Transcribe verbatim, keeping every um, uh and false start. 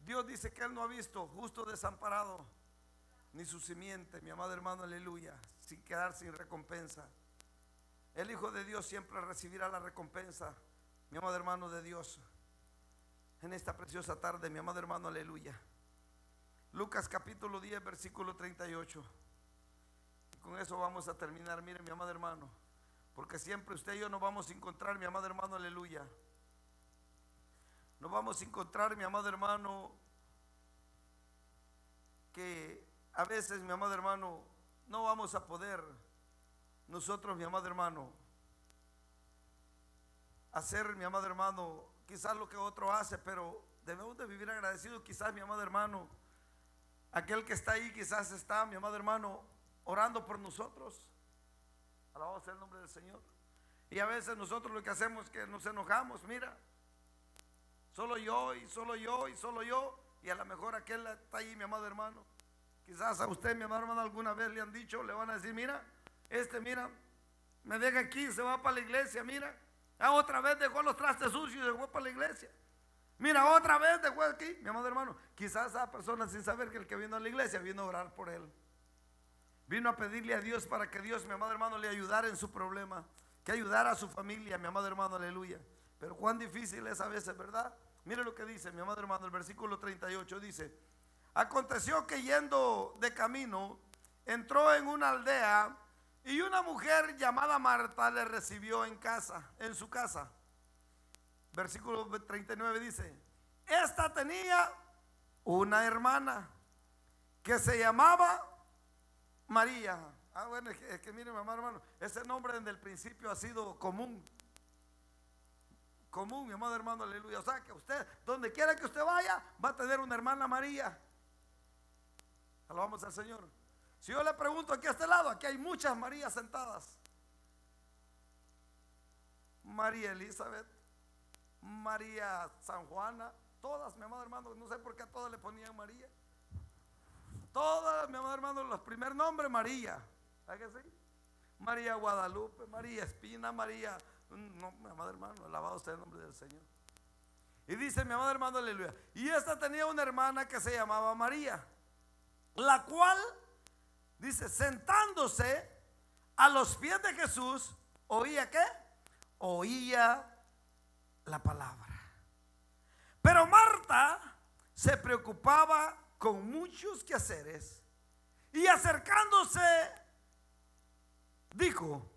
Dios dice que Él no ha visto justo desamparado, ni su simiente, mi amado hermano, aleluya, sin quedar sin recompensa. El Hijo de Dios siempre recibirá la recompensa, mi amado hermano de Dios, en esta preciosa tarde, mi amado hermano, aleluya. Lucas capítulo diez, versículo treinta y ocho. Y con eso vamos a terminar. Mire, mi amado hermano, porque siempre usted y yo nos vamos a encontrar, mi amado hermano, aleluya. Nos vamos a encontrar, mi amado hermano, que a veces, mi amado hermano, no vamos a poder nosotros, mi amado hermano, hacer, mi amado hermano, quizás lo que otro hace, pero debemos de vivir agradecidos. Quizás, mi amado hermano, aquel que está ahí quizás está, mi amado hermano, orando por nosotros. Alabado sea el nombre del Señor. Y a veces nosotros lo que hacemos es que nos enojamos. Mira, solo yo y solo yo y solo yo. Y a lo mejor aquel está ahí, mi amado hermano. Quizás a usted, mi amado hermano, alguna vez le han dicho, le van a decir: mira, este, mira, me deja aquí, se va para la iglesia. Mira, ah, otra vez dejó los trastes sucios y se fue para la iglesia. Mira, otra vez dejó aquí, mi amado hermano. Quizás esa persona, sin saber que el que vino a la iglesia vino a orar por él, vino a pedirle a Dios para que Dios, mi amado hermano, le ayudara en su problema, que ayudara a su familia, mi amado hermano, aleluya. Pero cuán difícil es a veces, ¿verdad? Mire lo que dice, mi amado hermano, el versículo treinta y ocho dice: aconteció que yendo de camino, entró en una aldea, y una mujer llamada Marta le recibió en casa, en su casa. Versículo treinta y nueve dice: esta tenía una hermana que se llamaba María. Ah, bueno, es que, es que mire, mi amado hermano, ese nombre desde el principio ha sido común. Común, mi amado hermano, aleluya. O sea que usted, donde quiera que usted vaya, va a tener una hermana María. Alabamos al Señor. Si yo le pregunto aquí a este lado, aquí hay muchas Marías sentadas. María Elizabeth, María San Juana, todas, mi amado hermano, no sé por qué a todas le ponían María. Todas, mi amado hermano, los primer nombres María. ¿Sabes que sí? María Guadalupe, María Espina, María, no, mi amado hermano, alabado sea el nombre del Señor. Y dice, mi amado hermano, aleluya, y esta tenía una hermana que se llamaba María, la cual, dice, sentándose a los pies de Jesús, ¿oía qué? Oía la palabra. Pero Marta se preocupaba con muchos quehaceres, y acercándose dijo: